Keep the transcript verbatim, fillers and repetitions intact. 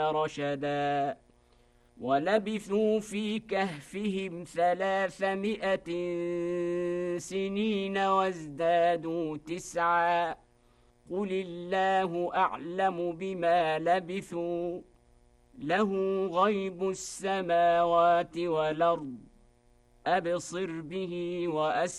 رشدا ولبثوا في كهفهم ثلاثمائة سنين وازدادوا تسعا قل الله أعلم بما لبثوا له غيب السماوات والأرض أبصر به وأسمع